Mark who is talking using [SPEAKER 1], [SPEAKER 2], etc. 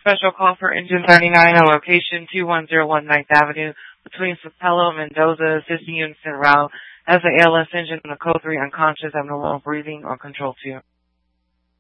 [SPEAKER 1] Special call for engine 39 on location 21019 Ninth Avenue between Sapelo and Mendoza, assisting units en route as the ALS engine on the code 3 unconscious, abnormal breathing, or control 2.